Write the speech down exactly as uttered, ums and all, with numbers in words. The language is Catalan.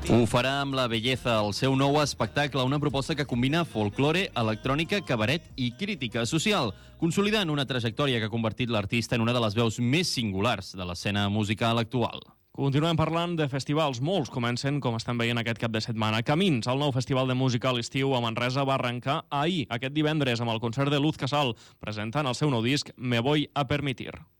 Ho farà amb La Belleza, el seu nou espectacle, una proposta que combina folklore, electrònica, cabaret i crítica social, consolidant una trajectòria que ha convertit l'artista en una de les veus més singulars de l'escena musical actual. Continuem parlant de festivals. Molts comencen, com estan veient aquest cap de setmana. Camins, el nou festival de música a l'estiu a Manresa, va arrencar ahir, aquest divendres, amb el concert de Luz Casal, presentant el seu nou disc Me voy a permitir.